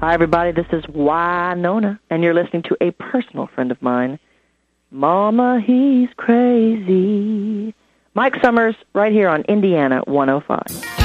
Hi, everybody. This is Wynonna, and you're listening to a personal friend of mine. Mama, he's crazy. Mike Summers, right here on Indiana 105.